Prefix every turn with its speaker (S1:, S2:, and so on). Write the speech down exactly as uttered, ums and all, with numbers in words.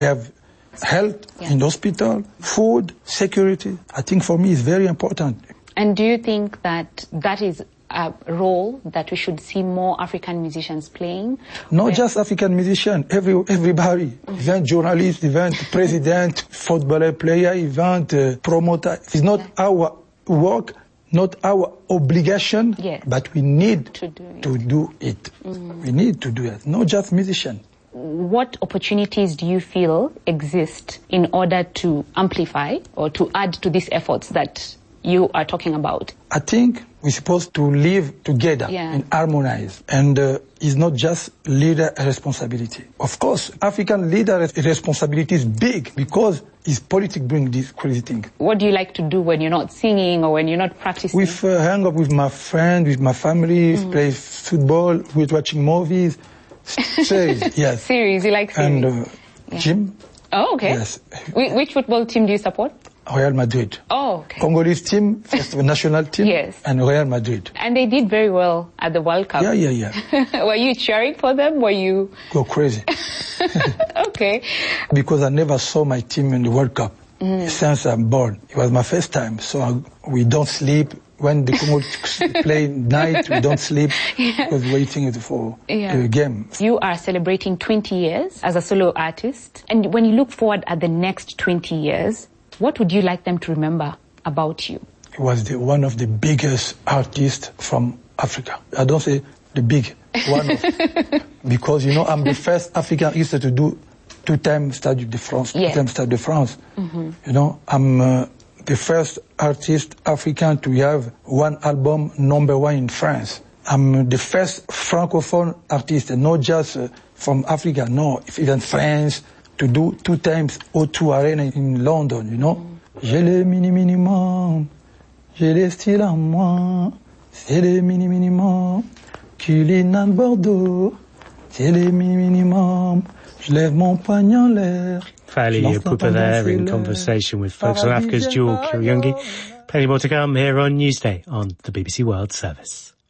S1: We have health
S2: yeah.
S1: in the hospital, food, security. I think for me it's very important.
S2: And do you think that that is a role that we should see more African musicians playing?
S1: Not
S2: Where...
S1: just African musicians, every, everybody. Mm-hmm. Event journalist, event president, footballer player, event uh, promoter. It's not yeah. our work, not our obligation,
S2: yes.
S1: but we need
S2: to do it.
S1: To do it. Mm-hmm. We need to do it, not just musicians.
S2: What opportunities do you feel exist in order to amplify or to add to these efforts that you are talking about?
S1: I think we're supposed to live together
S2: yeah.
S1: and harmonize. And uh, it's not just leader responsibility. Of course, African leader responsibility is big because his politics bring this crazy thing.
S2: What do you like to do when you're not singing or when you're not practicing?
S1: We uh, hang up with my friends, with my family, mm. play football, we're watching movies. Series, yes.
S2: Series, you like series?
S1: And uh,
S2: yeah.
S1: gym.
S2: Oh, okay.
S1: Yes.
S2: Wh- which football team do you support?
S1: Real Madrid.
S2: Oh, okay.
S1: Congolese team, first national team.
S2: Yes.
S1: And Real Madrid.
S2: And they did very well at the World Cup.
S1: Yeah, yeah, yeah.
S2: Were you cheering for them? Were you...
S1: Go crazy.
S2: Okay.
S1: Because I never saw my team in the World Cup mm. since I'm born. It was my first time, so I, we don't sleep. When the Congo play night, we don't sleep yeah. because we're waiting for yeah. the game.
S2: You are celebrating twenty years as a solo artist. And when you look forward at the next twenty years, what would you like them to remember about you?
S1: He was the, one of the biggest artists from Africa. I don't say the big, one of. Because, you know, I'm the first African artist to do two-time Stade de France,
S2: yeah.
S1: two-time Stade de France.
S2: Mm-hmm.
S1: You know, I'm... Uh, the first artist African to have one album number one in France. I'm the first Francophone artist, not just uh, from Africa, no, even France, to do two times O two Arena in London, you know. J'ai le mini minimum, j'ai le style en moi, c'est le mini minimum, Culine Bordeaux, c'est le mini minimum, je lève mon poignet en l'air.
S3: Fally Ipupa there in conversation with folks on Africa's Jewel Kiriungi. Plenty more to come here on Newsday on the B B C World Service.